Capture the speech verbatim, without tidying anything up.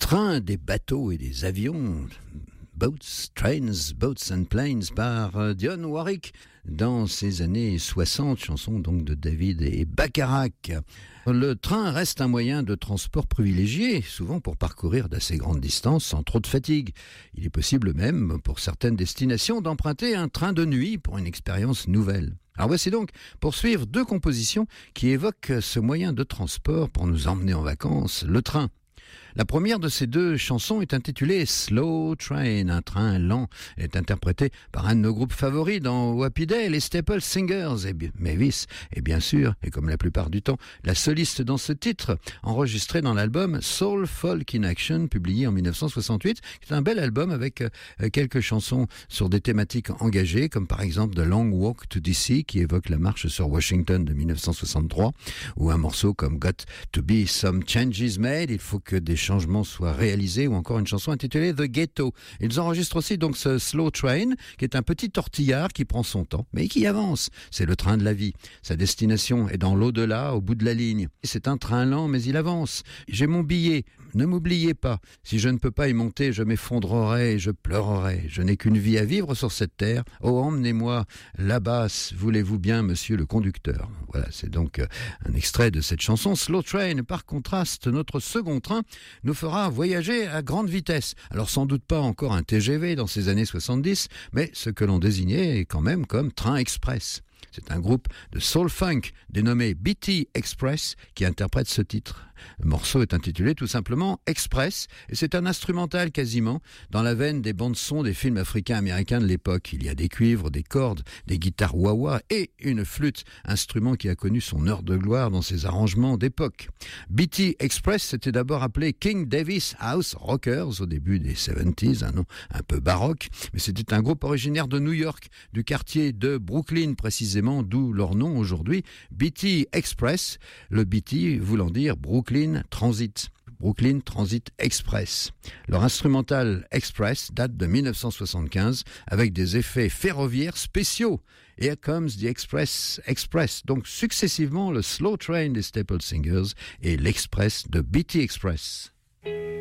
trains, des bateaux et des avions. Boats, Trains, Boats and Planes par Dionne Warwick dans ces années soixante, chanson donc de David et Bacharach. Le train reste un moyen de transport privilégié, souvent pour parcourir d'assez grandes distances sans trop de fatigue. Il est possible même, pour certaines destinations, d'emprunter un train de nuit pour une expérience nouvelle. Alors voici donc, pour suivre, deux compositions qui évoquent ce moyen de transport pour nous emmener en vacances, le train. La première de ces deux chansons est intitulée Slow Train, un train lent. Elle est interprétée par un de nos groupes favoris dans Happy Day, les Staple Singers, et Mavis, et bien sûr, et comme la plupart du temps, la soliste dans ce titre, enregistré dans l'album Soul Folk in Action, publié en dix-neuf cent soixante-huit, qui est un bel album avec euh, quelques chansons sur des thématiques engagées, comme par exemple The Long Walk to D C, qui évoque la marche sur Washington de dix-neuf cent soixante-trois, ou un morceau comme Got to Be Some Changes Made, il faut que des changements soient réalisés, ou encore une chanson intitulée The Ghetto. Ils enregistrent aussi donc ce Slow Train, qui est un petit tortillard qui prend son temps, mais qui avance. C'est le train de la vie. Sa destination est dans l'au-delà, au bout de la ligne. C'est un train lent, mais il avance. J'ai mon billet. Ne m'oubliez pas. Si je ne peux pas y monter, je m'effondrerai et je pleurerai. Je n'ai qu'une vie à vivre sur cette terre. Oh, emmenez-moi là-bas, voulez-vous bien, monsieur le conducteur. Voilà, c'est donc un extrait de cette chanson Slow Train. Par contraste, notre second train nous fera voyager à grande vitesse. Alors sans doute pas encore un T G V dans ces années soixante-dix, mais ce que l'on désignait quand même comme train express. C'est un groupe de soul funk dénommé B T Express qui interprète ce titre. Le morceau est intitulé tout simplement Express et c'est un instrumental quasiment dans la veine des bandes-sons des films africains-américains de l'époque. Il y a des cuivres, des cordes, des guitares wah-wah et une flûte, instrument qui a connu son heure de gloire dans ses arrangements d'époque. B T Express s'était d'abord appelé King Davis House Rockers au début des soixante-dix, un nom un peu baroque, mais c'était un groupe originaire de New York, du quartier de Brooklyn précisément, d'où leur nom aujourd'hui, B T Express, le B T voulant dire Brooklyn Transit. Brooklyn Transit Express. Leur instrumental Express date de dix-neuf cent soixante-quinze avec des effets ferroviaires spéciaux. Here comes the Express Express. Donc successivement le Slow Train des Staple Singers et l'Express de B T Express.